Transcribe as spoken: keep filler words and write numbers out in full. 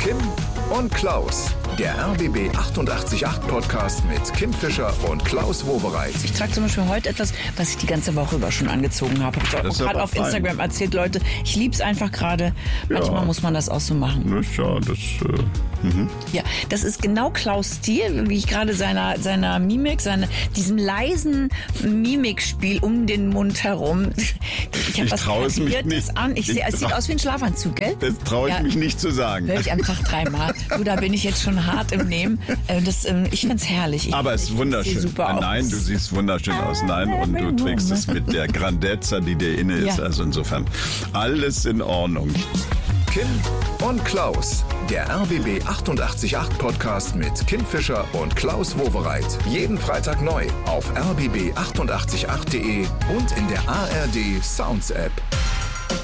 Kim und Klaus, der R B B achtundachtzig Komma acht Podcast mit Kim Fischer und Klaus Wowereit. Ich trage zum Beispiel heute etwas, was ich die ganze Woche über schon angezogen habe. Habe ich auch gerade auf fein. Instagram erzählt, Leute. Ich liebe es einfach gerade. Manchmal ja. muss man das auch so machen. Ja, das, äh, mhm. ja, das ist genau Klaus' Stil, wie ich gerade seiner, seiner Mimik, seine, diesem leisen Mimikspiel um den Mund herum. Ich habe was Kariertes an. Ich sehe, es sieht aus wie ein Schlafanzug, gell? Das traue ich ja, mich nicht zu sagen. Hör ich am Tag dreimal. Du, da bin ich jetzt schon hart im Nehmen. Das, ich find's herrlich. Ich, Aber es ist wunderschön. Super Nein, aus. Du siehst wunderschön aus. Nein, und du trägst es mit der Grandezza, die dir inne ist. Ja. Also insofern alles in Ordnung. Kim und Klaus, der R B B achtundachtzig Komma acht Podcast mit Kim Fischer und Klaus Wowereit. Jeden Freitag neu auf r b b achtundachtzig Komma acht punkt de und in der A R D Sounds App.